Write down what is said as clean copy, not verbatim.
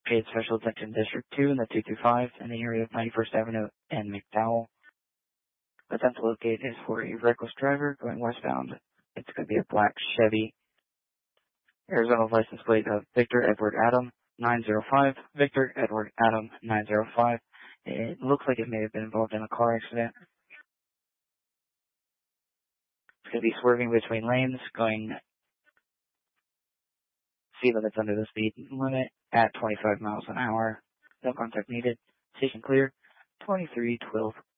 Paid special attention District 2 and the 225 in the area of 91st Avenue and McDowell. Attempt to locate is for a reckless driver going westbound. It's going to be a black Chevy. Arizona license plate of Victor Edward Adam 905. Victor Edward Adam 905. It looks like it may have been involved in a car accident. It's going to be swerving between lanes, going speed limits under the speed limit at 25 miles an hour. No contact needed. Station clear. 2312